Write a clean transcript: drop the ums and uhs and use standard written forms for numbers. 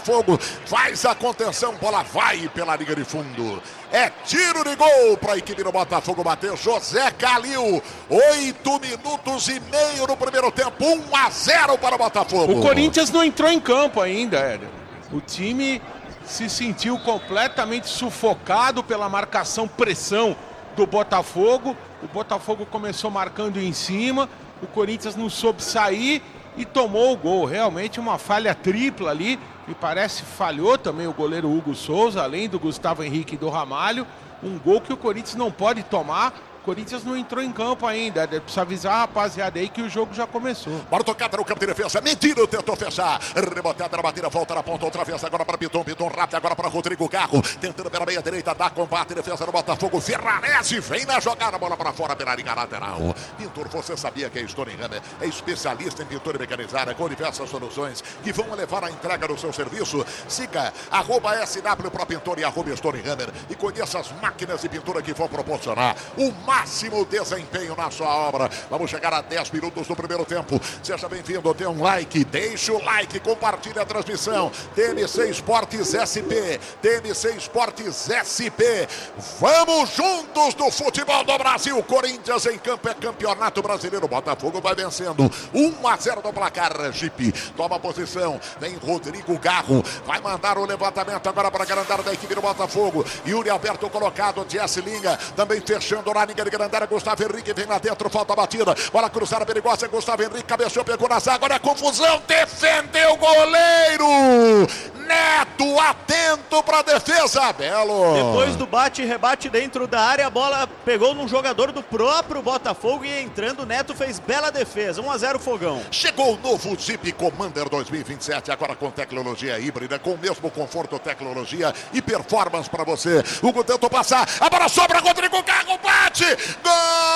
Fogo faz a contenção, bola vai pela linha de fundo. É tiro de gol para a equipe do Botafogo bater. José Calil, 8 minutos e meio no primeiro tempo, 1-0 para o Botafogo. O Corinthians não entrou em campo ainda, Éder. O time se sentiu completamente sufocado pela marcação, pressão do Botafogo. O Botafogo começou marcando em cima, o Corinthians não soube sair e tomou o gol. Realmente uma falha tripla ali. E parece falhou também o goleiro Hugo Souza, além do Gustavo Henrique e do Ramalho. Um gol que o Corinthians não pode tomar. O Corinthians não entrou em campo ainda. Precisa avisar a rapaziada aí que o jogo já começou. Bora tocada no campo de defesa. Mentira, tentou fechar. Rebotada na batida, volta na ponta outra vez. Agora para Piton. Piton rápido agora para Rodrigo Carro. Tentando pela meia direita, dá combate. Defesa do Botafogo. Ferrarese vem na jogada. Bola para fora pela linha lateral. Pintor, você sabia que a Storingham é especialista em pintura mecanizada com diversas soluções que vão levar a entrega do seu serviço? Siga @SW Pro Pintor e @Storingham e conheça as máquinas de pintura que vão proporcionar o máximo desempenho na sua obra. Vamos chegar a 10 minutos do primeiro tempo. Seja bem-vindo, dê um like, deixa o like, compartilhe a transmissão. TMC Esportes SP, TMC Esportes SP. Vamos juntos do futebol do Brasil. Corinthians em campo, é campeonato brasileiro. Botafogo vai vencendo 1-0 no placar. Jeep toma posição, vem Rodrigo Garro, vai mandar o levantamento agora para a grandada da equipe do Botafogo. Yuri Alberto colocado, Jesse Linga também fechando na linha de grandada. Gustavo Henrique vem lá dentro, falta a batida, bola cruzada perigosa. Gustavo Henrique cabeceou, pegou na zaga, olha a confusão, defendeu o goleiro Neto, atento para a defesa, Belo. Depois do bate e rebate dentro da área, a bola pegou num jogador do próprio Botafogo e entrando, Neto fez bela defesa, 1-0 Fogão. Chegou o novo Jeep Commander 2027, agora com tecnologia híbrida, com o mesmo conforto, tecnologia e performance para você. Hugo tentou passar, a bola sobra, Rodrigo Carro bate, gol!